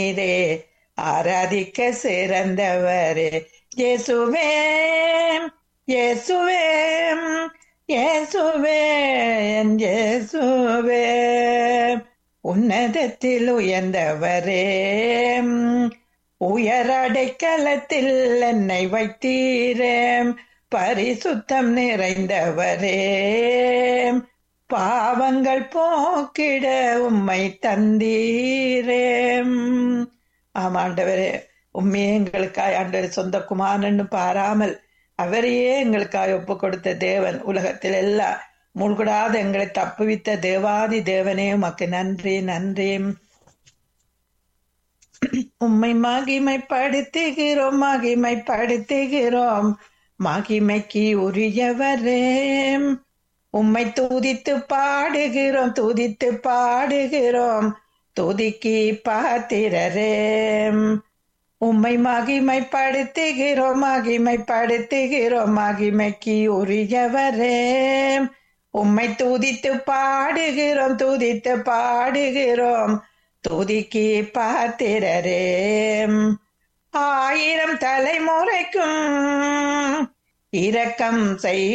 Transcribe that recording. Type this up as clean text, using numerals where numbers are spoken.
நீரே ஆராதிக்க சிறந்தவரே. இயேசுவே இயேசுவே இயேசுவே என் இயேசுவே, உன்னதத்தில் உயர்ந்தவரே, உயர் அடைக்கலத்தில் என்னை வைத்தீரே. பரிசுத்தம் நிறைந்தவரே, பாவங்கள் போக்கிட உம்மை தந்தீரே. ஆமாண்டவரே, உண்மையே எங்களுக்காய் ஆண்டவர் சொந்த குமாரன்னு பாராமல் அவரையே எங்களுக்காய் ஒப்பு கொடுத்த தேவன், உலகத்தில் எல்லாம் மூழ்கூடாத எங்களை தப்புவித்த தேவாதி தேவனே உமக்கு நன்றி நன்றி. உம்மை மகிமைப்படுத்துகிறோம் மகிமைப்படுத்துகிறோம், மகிமைக்கு உரியவரே. உம்மை துதித்து பாடுகிறோம் துதித்து பாடுகிறோம், துதிக்கு பாத்திரரே. உம்மை மகிமைப்படுத்துகிறோம் மகிமைப்படுத்துகிறோம், மகிமைக்கு உரியவரே. உம்மை துதித்து பாடுகிறோம் துதித்து பாடுகிறோம், துதிக்கு பாத்திரரே. 1000 தலைமுறைக்கும் இரக்கம் செய்